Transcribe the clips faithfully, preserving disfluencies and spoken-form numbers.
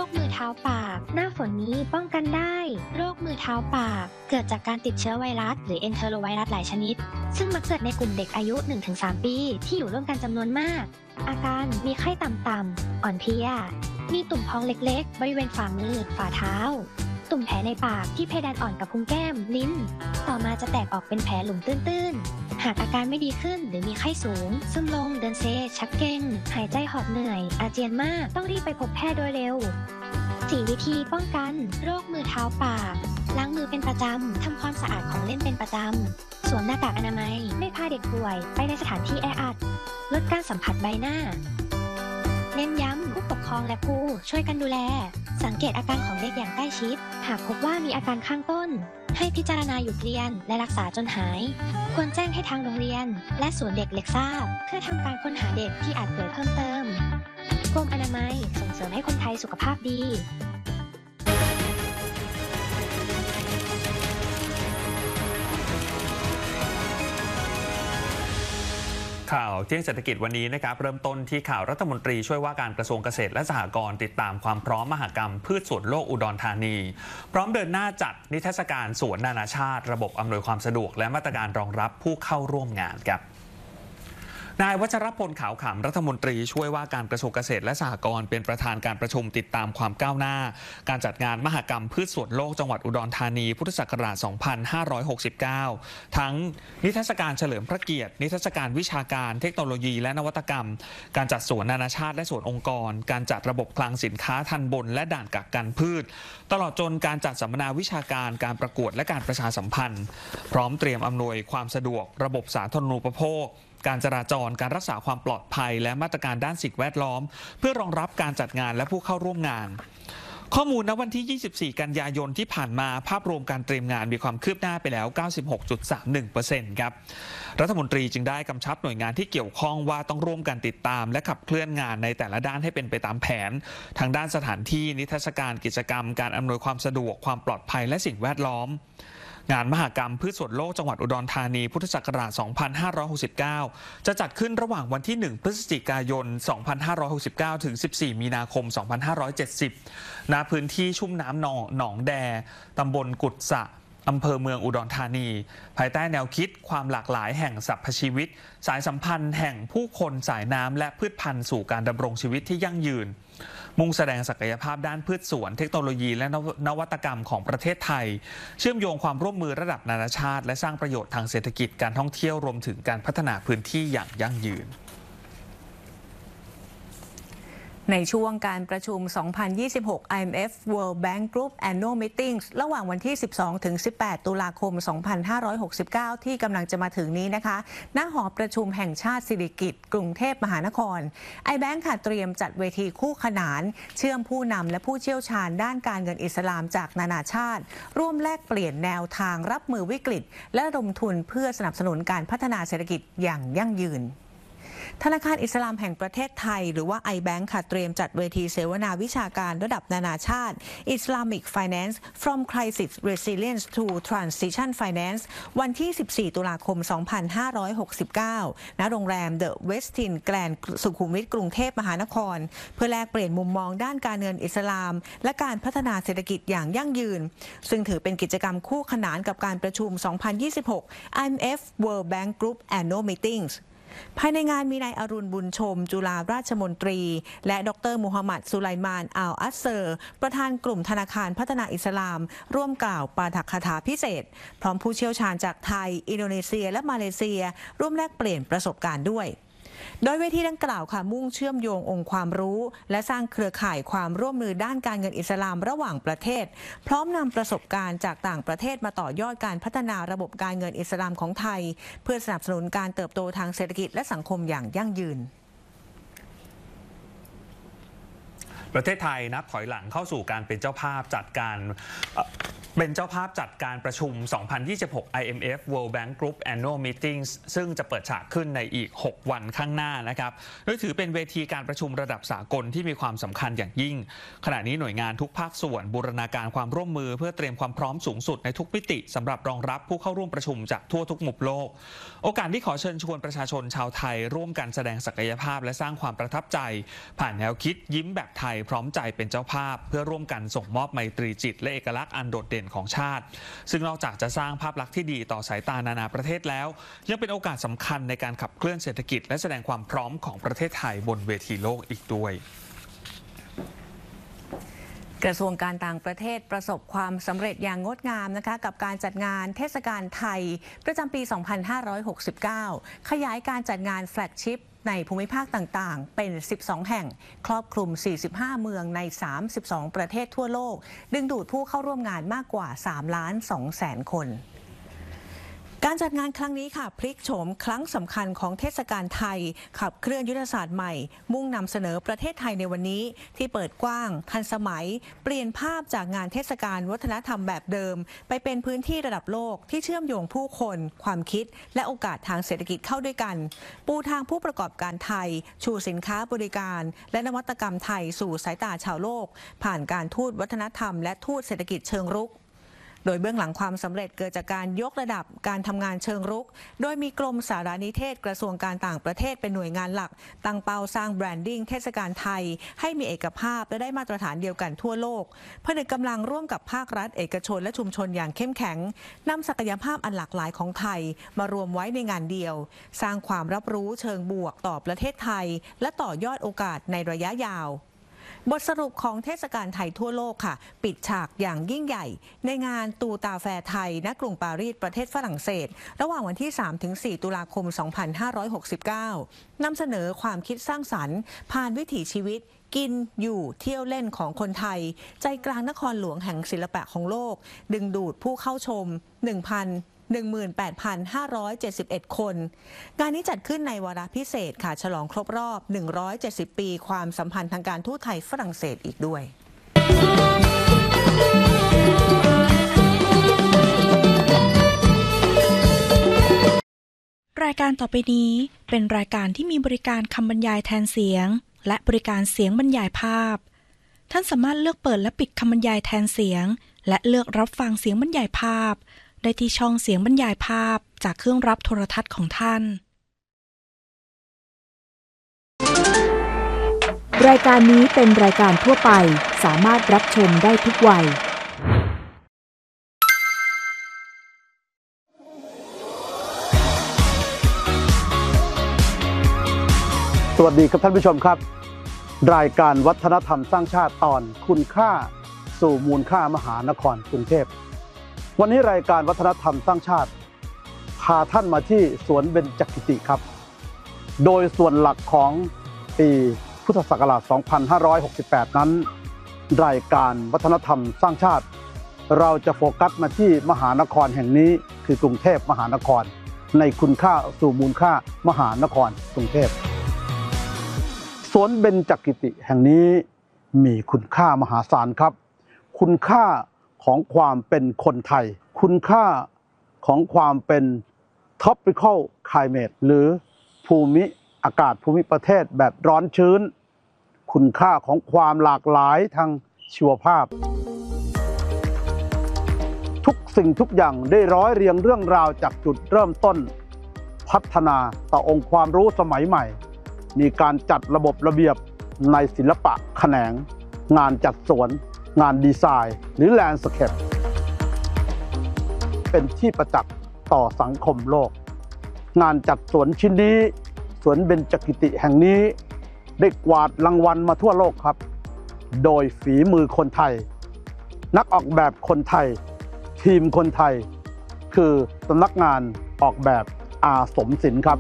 คมือเท้าปากหน้าฝนนี้ป้องกันได้โรคมือเท้าปากเกิดจากการติดเชื้อไวรัสหรือเอนเทอโรไวรัสหลายชนิดซึ่งมักเกิดในกลุ่มเด็กอายุ หนึ่งถึงสาม ปีที่อยู่ร่วมกันจำนวนมากอาการมีไข้ต่ำๆอ่อนเพลียมีตุ่มพองเล็กๆบริเวณฝ่ามือฝ่าเท้าตุ่มแผลในปากที่เพดานอ่อนกับพุงแก้มลิ้นต่อมาจะแตกออกเป็นแผลหลุมตื้นๆหากอาการไม่ดีขึ้นหรือมีไข้สูงซึมลงเดินเซชักเกร็งหายใจหอบเหนื่อยอาเจียนมากต้องรีบไปพบแพทย์โดยเร็วสี่วิธีป้องกันโรคมือเท้าปากล้างมือเป็นประจำทำความสะอาดของเล่นเป็นประจำสวมหน้ากากอนามัยไม่พาเด็กป่วยไปในสถานที่แออัดลดการสัมผัสใบหน้าเน้นย้ำผู้ปกครองและผู้ช่วยกันดูแลสังเกตอาการของเด็กอย่างใกล้ชิดหากพบว่ามีอาการข้างต้นให้พิจารณาหยุดเรียนและรักษาจนหายควรแจ้งให้ทางโรงเรียนและศูนย์เด็กเล็กทราบเพื่อทำการค้นหาเด็กที่อาจป่วยเพิ่มเติมกรมอนามัยส่งเสริมให้คนไทยสุขภาพดีข่าวเที่ยงเศรษฐกิจวันนี้นะครับเริ่มต้นที่ข่าวรัฐมนตรีช่วยว่าการกระทรวงเกษตรและสหกรณ์ติดตามความพร้อมมหกรรมพืชสวนโลกอุดรธานีพร้อมเดินหน้าจัดนิทรรศการสวนนานาชาติระบบอำนวยความสะดวกและมาตรการรองรับผู้เข้าร่วมงานครับนายวัชรพลขาวขำรัฐมนตรีช่วยว่าการกระทรวงเกษตรและสหกรณ์เป็นประธานการประชุมติดตามความก้าวหน้าการจัดงานมหกรรมพืชสวนโลกจังหวัดอุดรธานีพุทธศักราช สองพันห้าร้อยหกสิบเก้า ทั้งนิทรรศการเฉลิมพระเกียรตินิทรรศการวิชาการเทคโนโลยีและนวัตกรรมการจัดสวนนานาชาติและสวนองค์กรการจัดระบบคลังสินค้าทันบนและด่านกักกันพืชตลอดจนการจัดสัมมนาวิชาการการประกวดและการประชาสัมพันธ์พร้อมเตรียมอำนวยความสะดวกระบบสาธารณูปโภคการจราจรการรักษาความปลอดภัยและมาตรการด้านสิ่งแวดล้อมเพื่อรองรับการจัดงานและผู้เข้าร่วมงานข้อมูลณวันที่ยี่สิบสี่กันยายนที่ผ่านมาภาพรวมการเตรียมงานมีความคืบหน้าไปแล้ว เก้าสิบหกจุดสามหนึ่งเปอร์เซ็นต์ ครับรัฐมนตรีจึงได้กำชับหน่วยงานที่เกี่ยวข้องว่าต้องร่วมกันติดตามและขับเคลื่อนงานในแต่ละด้านให้เป็นไปตามแผนทางด้านสถานที่นิทรรศการกิจกรรมการอำนวยความสะดวกความปลอดภัยและสิ่งแวดล้อมงานมหกรรมพืชสวนโลกจังหวัดอุดรธานีพุทธศักราช สองพันห้าร้อยหกสิบเก้า จะจัดขึ้นระหว่างวันที่ หนึ่ง พฤศจิกายน สองพันห้าร้อยหกสิบเก้า ถึง สิบสี่ มีนาคม สองพันห้าร้อยเจ็ดสิบ ณ พื้นที่ชุ่มน้ำหนองหนองแดตำบลกุดสะอำเภอเมืองอุดรธานีภายใต้แนวคิดความหลากหลายแห่งสรรพชีวิตสายสัมพันธ์แห่งผู้คนสายน้ำและพืชพันธุ์สู่การดำรงชีวิตที่ยั่งยืนมุ่งแสดงศักยภาพด้านพืชสวนเทคโนโลยีและนวัตกรรมของประเทศไทยเชื่อมโยงความร่วมมือระดับนานาชาติและสร้างประโยชน์ทางเศรษฐกิจการท่องเที่ยวรวมถึงการพัฒนาพื้นที่อย่างยั่งยืนในช่วงการประชุม สองพันยี่สิบหก ไอ เอ็ม เอฟ World Bank Group Annual Meetings ระหว่างวันที่ สิบสองถึงสิบแปด ตุลาคม สองพันห้าร้อยหกสิบเก้า ที่กำลังจะมาถึงนี้นะคะณหอประชุมแห่งชาติสิริกิติ์กรุงเทพมหานคร iBank ค่ะเตรียมจัดเวทีคู่ขนานเชื่อมผู้นำและผู้เชี่ยวชาญด้านการเงินอิสลามจากนานาชาติร่วมแลกเปลี่ยนแนวทางรับมือวิกฤตและระดมทุนเพื่อสนับสนุนการพัฒนาเศรษฐกิจอย่างยั่งยืนธนาคารอิสลามแห่งประเทศไทยหรือว่า iBank ค่ะเตรียมจัดเวทีเสวนาวิชาการระดับนานาชาติ Islamic Finance from Crisis Resilience to Transition Finance วันที่ สิบสี่ ตุลาคม สองพันห้าร้อยหกสิบเก้า ณ โรงแรม The Westin Grand สุขุมวิทกรุงเทพมหานครเพื่อแลกเปลี่ยนมุมมองด้านการเงินอิสลามและการพัฒนาเศรษฐกิจอย่างยั่งยืนซึ่งถือเป็นกิจกรรมคู่ขนานกับการประชุม สองพันยี่สิบหก ไอ เอ็ม เอฟ World Bank Group Annual Meetingsภายในงานมีนายอรุณบุญชมจุฬาราชมนตรีและดรมูฮัมหมัดสุไลมานอัลอัสเซอร์ประธานกลุ่มธนาคารพัฒนาอิสลามร่วมกล่าวปาฐกถาพิเศษพร้อมผู้เชี่ยวชาญจากไทยอินโดนีเซียและมาเลเซียร่วมแลกเปลี่ยนประสบการณ์ด้วยโดยเวทีดังกล่าวค่ะมุ่งเชื่อมโยงองค์ความรู้และสร้างเครือข่ายความร่วมมือด้านการเงินอิสลามระหว่างประเทศพร้อมนำประสบการณ์จากต่างประเทศมาต่อยอดการพัฒนาระบบการเงินอิสลามของไทยเพื่อสนับสนุนการเติบโตทางเศรษฐกิจและสังคมอย่างยั่งยืนประเทศไทยนับถอยหลังเข้าสู่การเป็นเจ้าภาพจัดการเป็นเจ้าภาพจัดการประชุม สองพันยี่สิบหก ไอ เอ็ม เอฟ World Bank Group Annual Meetings ซึ่งจะเปิดฉากขึ้นในอีก หก วันข้างหน้านะครับโดยถือเป็นเวทีการประชุมระดับสากลที่มีความสำคัญอย่างยิ่งขณะนี้หน่วยงานทุกภาคส่วนบูรณาการความร่วมมือเพื่อเตรียมความพร้อมสูงสุดในทุกมิติสำหรับรองรับผู้เข้าร่วมประชุมจากทั่วทุกมุมโลกโอกาสที่ขอเชิญชวนประชาชนชาวไทยร่วมกันแสดงศักยภาพและสร้างความประทับใจผ่านแนวคิดยิ้มแบบไทยพร้อมใจเป็นเจ้าภาพเพื่อร่วมกันส่งมอบไมตรีจิตและเอกลักษณ์อันโดดเด่นของชาติซึ่งนอกจากจะสร้างภาพลักษณ์ที่ดีต่อสายตานานาประเทศแล้วยังเป็นโอกาสสำคัญในการขับเคลื่อนเศรษฐกิจและแสดงความพร้อมของประเทศไทยบนเวทีโลกอีกด้วยกระทรวงการต่างประเทศประสบความสำเร็จอย่างงดงามนะคะกับการจัดงานเทศกาลไทยประจำปี สองพันห้าร้อยหกสิบเก้า ขยายการจัดงานแฟลกชิพในภูมิภาคต่างๆเป็น สิบสอง แห่งครอบคลุม สี่สิบห้า เมืองใน สามสิบสอง ประเทศทั่วโลกดึงดูดผู้เข้าร่วมงานมากกว่า สามล้านสองแสน คนการจัดงานครั้งนี้ค่ะพลิกโฉมครั้งสำคัญของเทศกาลไทยขับเคลื่อนยุทธศาสตร์ใหม่มุ่งนำเสนอประเทศไทยในวันนี้ที่เปิดกว้างทันสมัยเปลี่ยนภาพจากงานเทศกาลวัฒนธรรมแบบเดิมไปเป็นพื้นที่ระดับโลกที่เชื่อมโยงผู้คนความคิดและโอกาสทางเศรษฐกิจเข้าด้วยกันปูทางผู้ประกอบการไทยชูสินค้าบริการและนวัตกรรมไทยสู่สายตาชาวโลกผ่านการทูตวัฒนธรรมและทูตเศรษฐกิจเชิงรุกโดยเบื้องหลังความสำเร็จเกิดจากการยกระดับการทำงานเชิงรุกโดยมีกรมสารนิเทศกระทรวงการต่างประเทศเป็นหน่วยงานหลักตั้งเป้าสร้างแบรนดิ้งเทศกาลไทยให้มีเอกภาพและได้มาตรฐานเดียวกันทั่วโลกผนึกกำลังร่วมกับภาครัฐเอกชนและชุมชนอย่างเข้มแข็งนำศักยภาพอันหลากหลายของไทยมารวมไว้ในงานเดียวสร้างความรับรู้เชิงบวกต่อประเทศไทยและต่อยอดโอกาสในระยะยาวบทสรุปของเทศกาลไทยทั่วโลกค่ะปิดฉากอย่างยิ่งใหญ่ในงานตูตาแฟร์ไทยณกรุงปารีสประเทศฝรั่งเศสระหว่างวันที่ สามถึงสี่ ตุลาคม สองพันห้าร้อยหกสิบเก้านำเสนอความคิดสร้างสรรค์ผ่านวิถีชีวิตกินอยู่เที่ยวเล่นของคนไทยใจกลางนครหลวงแห่งศิลปะของโลกดึงดูดผู้เข้าชม หนึ่งหมื่นแปดพันห้าร้อยเจ็ดสิบเอ็ด คนงานนี้จัดขึ้นในวาระพิเศษค่ะฉลองครบรอบหนึ่งร้อยเจ็ดสิบปีความสัมพันธ์ทางการทูตไทยฝรั่งเศสอีกด้วยรายการต่อไปนี้เป็นรายการที่มีบริการคำบรรยายแทนเสียงและบริการเสียงบรรยายภาพท่านสามารถเลือกเปิดและปิดคำบรรยายแทนเสียงและเลือกรับฟังเสียงบรรยายภาพได้ที่ช่องเสียงบรรยายภาพจากเครื่องรับโทรทัศน์ของท่านรายการนี้เป็นรายการทั่วไปสามารถรับชมได้ทุกวัยสวัสดีครับท่านผู้ชมครับรายการวัฒนธรรมสร้างชาติตอนคุณค่าสู่มูลค่ามหานครกรุงเทพวันนี้รายการวัฒนธรรมสร้างชาติพาท่านมาที่สวนเบญจกิติครับโดยส่วนหลักของปีพุทธศักราช สองพันห้าร้อยหกสิบแปด นั้นรายการวัฒนธรรมสร้างชาติเราจะโฟกัสมาที่มหานครแห่งนี้คือกรุงเทพมหานครในคุณค่าสู่มูลค่ามหานครกรุงเทพสวนเบญจกิติแห่งนี้มีคุณค่ามหาศาลครับคุณค่าของความเป็นคนไทยคุณค่าของความเป็น tropical climate หรือภูมิอากาศภูมิประเทศแบบร้อนชื้นคุณค่าของความหลากหลายทางชีวภาพทุกสิ่งทุกอย่างได้ร้อยเรียงเรื่องราวจากจุดเริ่มต้นพัฒนาต่อองค์ความรู้สมัยใหม่มีการจัดระบบระเบียบในศิลปะแขนงงานจัดสวนงานดีไซน์หรือแลนด์สเคปเป็นที่ประจักษ์ต่อสังคมโลกงานจัดสวนชิ้นนี้สวนเบญจกิติแห่งนี้ได้กวาดรางวัลมาทั่วโลกครับโดยฝีมือคนไทยนักออกแบบคนไทยทีมคนไทยคือสำนักงานออกแบบอาสมศิลป์ครับ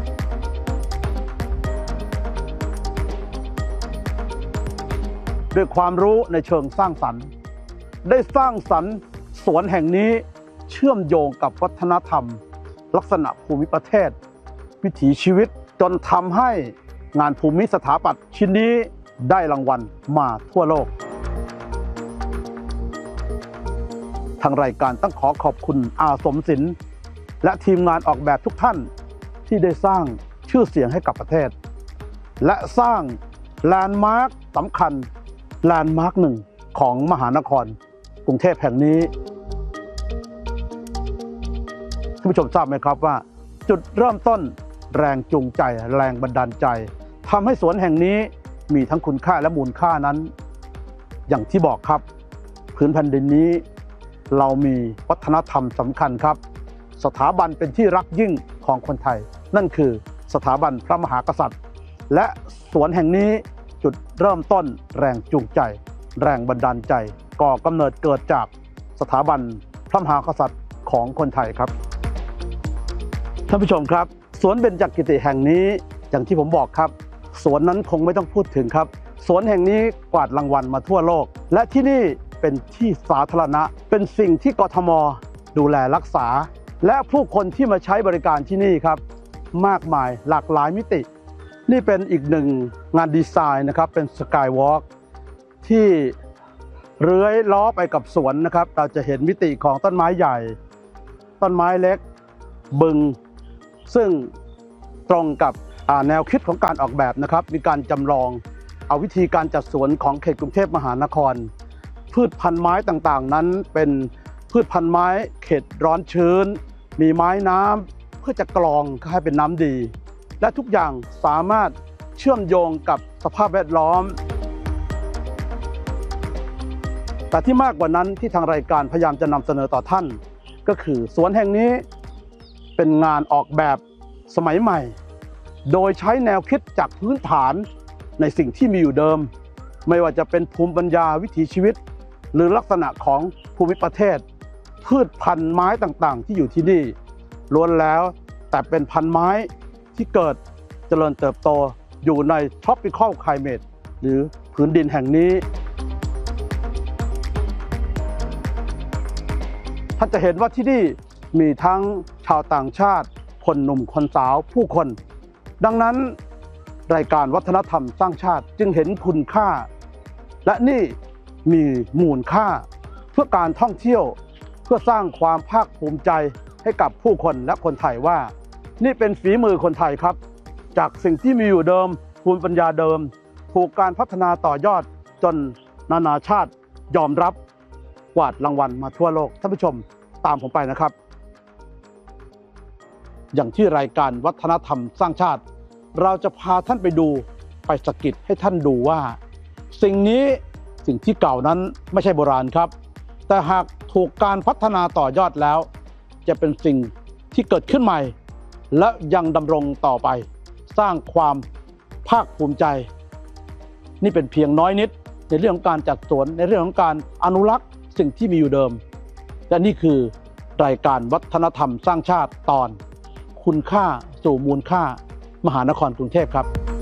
ด้วยความรู้ในเชิงสร้างสรรค์ได้สร้างสรรค์สวนแห่งนี้เชื่อมโยงกับวัฒนธรรมลักษณะภูมิประเทศวิถีชีวิตจนทำให้งานภูมิสถาปัตย์ชิ้นนี้ได้รางวัลมาทั่วโลกทางรายการต้องขอขอบคุณอาสมศิลป์และทีมงานออกแบบทุกท่านที่ได้สร้างชื่อเสียงให้กับประเทศและสร้างแลนด์มาร์คสำคัญแลนด์มาร์คหนึ่งของมหานครกรุงเทพแห่งนี้ท่านผู้ชมทราบไหมครับว่าจุดเริ่มต้นแรงจูงใจแรงบันดาลใจทำให้สวนแห่งนี้มีทั้งคุณค่าและมูลค่านั้นอย่างที่บอกครับพื้นแผ่นดินนี้เรามีวัฒนธรรมสำคัญครับสถาบันเป็นที่รักยิ่งของคนไทยนั่นคือสถาบันพระมหากษัตริย์และสวนแห่งนี้จุดเริ่มต้นแรงจูงใจแรงบันดาลใจก่อกำเนิดเกิดจากสถาบันพระมหากษัตริย์ของคนไทยครับท่านผู้ชมครับสวนเบญจกิติแห่งนี้อย่างที่ผมบอกครับสวนนั้นคงไม่ต้องพูดถึงครับสวนแห่งนี้กวาดรางวัลมาทั่วโลกและที่นี่เป็นที่สาธารณะเป็นสิ่งที่กทม.ดูแลรักษาและผู้คนที่มาใช้บริการที่นี่ครับมากมายหลากหลายมิตินี่เป็นอีกหนึ่งงานดีไซน์นะครับเป็นสกายวอล์กที่เลื้อยล้อไปกับสวนนะครับเราจะเห็นมิติของต้นไม้ใหญ่ต้นไม้เล็กบึงซึ่งตรงกับแนวคิดของการออกแบบนะครับมีการจำลองเอาวิธีการจัดสวนของเขตกรุงเทพมหานครพืชพันธุ์ไม้ต่างๆนั้นเป็นพืชพันธุ์ไม้เขตร้อนชื้นมีไม้น้ำเพื่อจะกรองให้เป็นน้ำดีและทุกอย่างสามารถเชื่อมโยงกับสภาพแวดล้อมแต่ที่มากกว่านั้นที่ทางรายการพยายามจะนำเสนอต่อท่านก็คือสวนแห่งนี้เป็นงานออกแบบสมัยใหม่โดยใช้แนวคิดจากพื้นฐานในสิ่งที่มีอยู่เดิมไม่ว่าจะเป็นภูมิปัญญาวิถีชีวิตหรือลักษณะของภูมิประเทศพืชพันธุ์ไม้ต่างๆที่อยู่ที่นี่ล้วนแล้วแต่เป็นพันธุ์ไม้ที่เกิดเจริญเติบโตอยู่ใน tropical climate หรือพื้นดินแห่งนี้ท่านจะเห็นว่าที่นี่มีทั้งชาวต่างชาติคนหนุ่มคนสาวผู้คนดังนั้นรายการวัฒนธรรมสร้างชาติจึงเห็นคุณค่าและนี่มีมูลค่าเพื่อการท่องเที่ยวเพื่อสร้างความภาคภูมิใจให้กับผู้คนและคนไทยว่านี่เป็นฝีมือคนไทยครับจากสิ่งที่มีอยู่เดิมภูมิปัญญาเดิมถูกการพัฒนาต่อยอดจนนานาชาติยอมรับกวาดรางวัลมาทั่วโลกท่านผู้ชมตามผมไปนะครับอย่างที่รายการวัฒนธรรมสร้างชาติเราจะพาท่านไปดูไปสกิดให้ท่านดูว่าสิ่งนี้สิ่งที่เก่านั้นไม่ใช่โบราณครับแต่หากถูกการพัฒนาต่อยอดแล้วจะเป็นสิ่งที่เกิดขึ้นใหม่และยังดำรงต่อไปสร้างความภาคภูมิใจนี่เป็นเพียงน้อยนิดในเรื่องของการจัดสวนในเรื่องของการอนุรักษ์สิ่งที่มีอยู่เดิมและนี่คือรายการวัฒนธรรมสร้างชาติตอนคุณค่าสู่มูลค่ามหานครกรุงเทพครับ